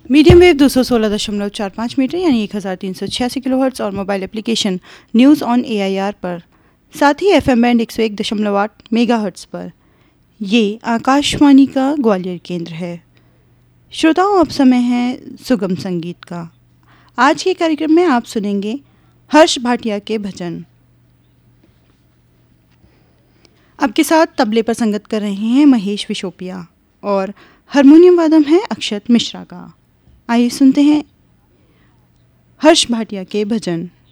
Medium wave 216.45 metre यानी 1386 kilohertz और mobile application news on AIR पर, साथ ही FM बैंड 101.8 मेगाहर्ट्ज़ पर। ये आकाशवाणी का ग्वालियर केंद्र है। श्रोताओं, अब समय है सुगम संगीत का। आज के कार्यक्रम में आप सुनेंगे हर्ष भाटिया के भजन। अब के साथ तबले पर संगत कर रहे हैं महेश विशोपिया और हारमोनियम वादन है अक्षत मिश्रा का। आइए सुनते हैं हर्ष भाटिया के भजन।